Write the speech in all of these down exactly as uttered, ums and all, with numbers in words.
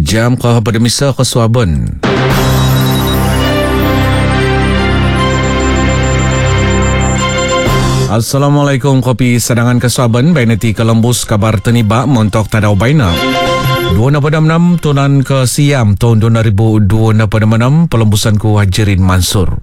Jam ka pada misa Kaswaban. Assalamualaikum, kopi sadangan Kaswaban. Bainati Kalambus kabar teniba montok tadau baina. dua na pada enam tunan ke Siam tahun dua ribu dua na pada enam pelembusan ku Hajirin Mansur.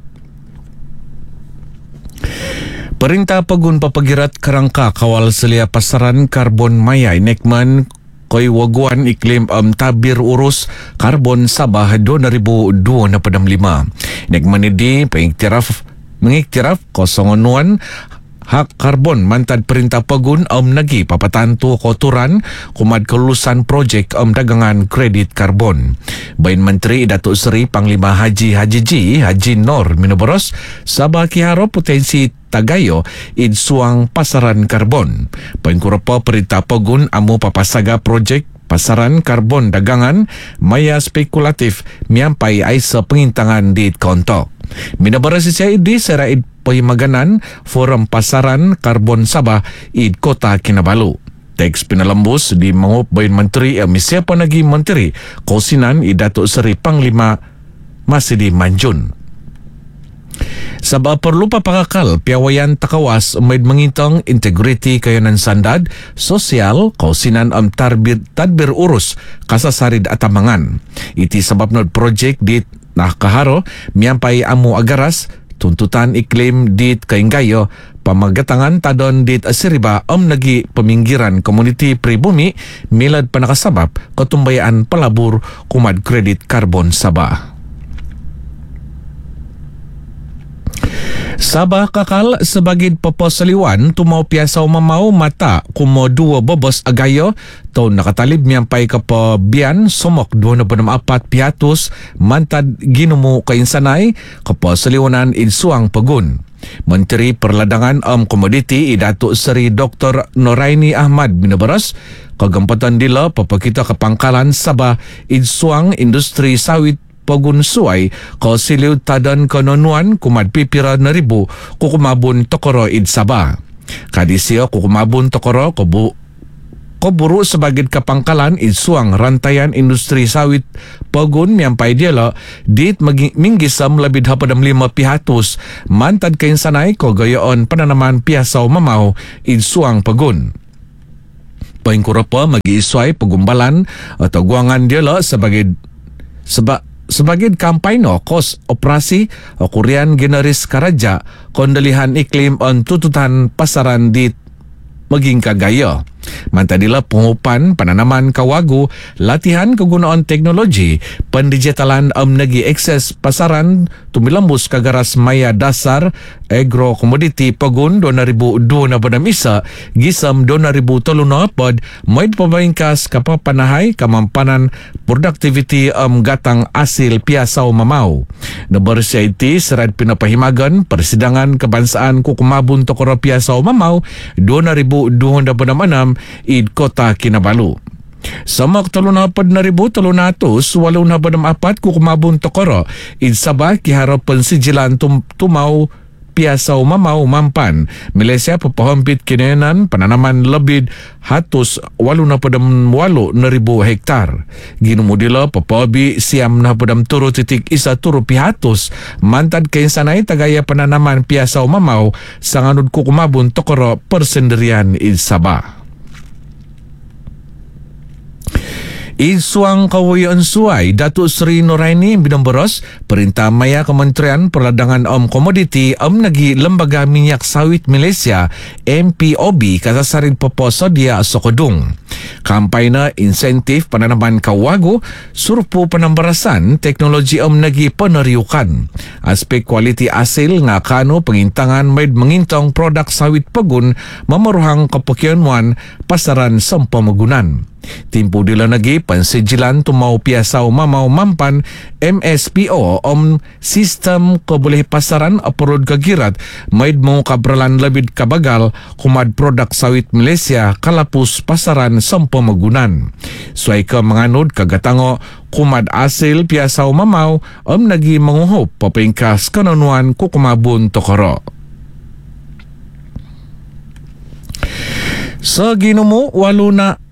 Perintah Pegun Papagirat Kerangka kawal selia pasaran karbon maya Nekman koi waguan iklim um, tabir urus karbon Sabah dua ribu dua na pada lima. Nekman ini pengiktiraf mengiktiraf kosongonuan hak karbon mantad perintah Pegun om nagi papatan tu kotoran kumad kelulusan projek om dagangan kredit karbon. Bain Menteri Datuk Seri Panglima Haji Haji Ji Haji Nor Minoboros Sabah kiharo potensi tagayo id suang pasaran karbon. Pain kurapa perintah Pegun amu papasaga projek pasaran karbon dagangan maya spekulatif miampai aisa pengintangan di kontok. Minoboros siya idi seraid pahimaganan Forum Pasaran Karbon Sabah id Kota Kinabalu. Teks pinalambus di mangup Bain Menteri yang siapa lagi Menteri Kausinan i Datuk Seri Panglima Masidi Manjun. Sabah perlu papakakal piawayan takawas maid mengintang integriti kayanan sandad sosial kausinan am tarbir tadbir urus kasasarid atamangan. Iti sebab not projek di nah kaharo miampai amu agaras tuntutan iklim dit kainggayo pamagatangan tadon dit asiriba om nagi peminggiran komuniti pribumi milad panakasabab ketumbayaan pelabur kumad kredit karbon Sabah. Sabah kakal sebagai peposaliwan tumau piasa mamau mata kumo dua bobos agayo tahun nakatalib miampai ke pebian somok dua ribu empat piatus mantad ginumu kainsanay keposaliwanan insuang Pegun. Menteri Perladangan Am Komoditi Datuk Seri Doktor Noraini Ahmad Minoboros kegempatan dila papakita kepangkalan Sabah insuang industri sawit Pegun Suai ko siliw tadan kononuan kumad pipira na ribu kukumabun tokoro id Sabah. Kadisio kukumabun tokoro kubu kuburu sebagai kapangkalan id suang rantayan industri sawit Pegun miampai diala dit minggisam lebih dapadam lima pihatus mantad kainsanay ko gayoon penanaman piasaw mamau id suang Pegun. Paingkurapa magi-isuay pagumbalan atau guangan diala sebagai sebab sebagai kampanye kos operasi kurian generis karaja kondalihan iklim on tututan pasaran di maging kagaya. Mantadila pengupan penanaman kawagu latihan kegunaan teknologi pendigitalan am nagi akses pasaran tumilambus kagaras maya dasar agro komoditi Pegun dua ribu dua na pada misa gisam dua ribu tiga na pod maid pabingkas kapapanahay kamampanan productivity am gatang asil piasaw mamau. Nabar siya iti serad pinapahimagan persidangan kebangsaan kukumabun tokoro piasaw mamau dua ribu dua na pada enam id Kota Kinabalu. Samak talunapad na ribu talunatos walo na badam apat kukumabun tokoro id Sabah kiharap pensijilan tum tumaw piasaw mamaw mampan Malaysia papahampit kinenan pananaman lebid hatus walo na padam walo na ribu hektar. Ginumudila papabi siam na padam turo titik isa turo pihatus mantad kainsanay tagaya pananaman piasaw mamaw sanganod kukumabun tokoro persendirian id Sabah. Isuang Kawayan Suai Datuk Seri Noraini Binoboros Perintah Maya Kementerian Perladangan Om Komoditi Om Nagi Lembaga Minyak Sawit Malaysia M P O B kasasarin poposo dia Sokodung. Kampanye insentif penanaman kawagu surpu penambarasan teknologi Om Nagi peneriukan. Aspek kualiti asil ngakano pengintangan maid mengintong produk sawit Pegun memeruhang kepekianuan pasaran sempamagunan. Timpu dila nagi pensijilan tumau piasaw mamau mampan M S P O om sistem keboleh pasaran apurud kagirat maid mo kabralan lebih kabagal kumad produk sawit Malaysia kalapus pasaran sempamagunan. Suai ke menganut kagatango kumad asil piasaw mamau om nagi menguhup papingkas kanonuan kukumabun tokoro. Sa ginumo walo na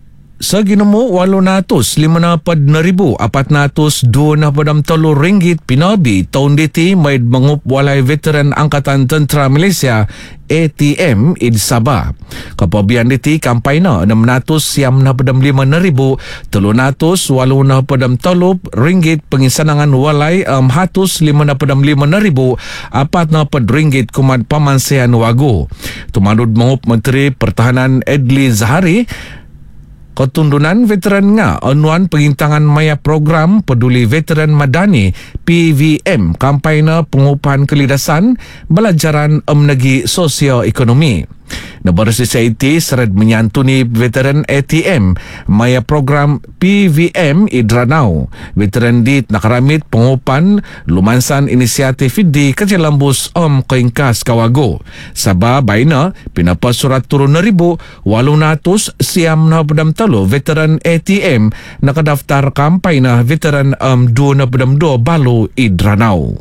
Sa Ginamo, walo natos lima na pad na ribu, apat natos dua na padam tolo ringgit pinabi, taon diti may mangup walay veteran Angkatan Tentera Malaysia A T M id Sabah. Kapabian diti kampay na enam natos siam na padam lima na ribu, telo natos walo na padam tolo ringgit pengisanangan walay um, hatos lima na padam lima na ribu, apat na pad ringgit kumad pamansehan wago. Tumanod mangup Menteri Pertahanan Edli Zahari, ketundunan veteran nga anuan pengintangan maya program Peduli Veteran Madani P V M kampay na pengupahan kelidasan belajaran emnegi sosio-ekonomi. Nabarasi sa iti sered menyantuni veteran A T M maya program P V M Idranau. Veteran dit nakaramit pengupan lumansan inisiatif di Kacilambus Om Kengkas Kawago. Sabah bayna pinapasurat turun na ribu walo natos siam na padam talo veteran A T M nakadaftar kampay na veteran um, dua na padam dua balo Idranau.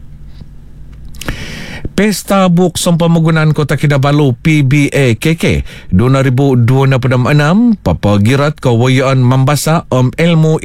Pesta Buk Sampamagunan Kota Kinabalu P B A K K dua ribu dua puluh enam papagirat kawayaan mambasa om ilmu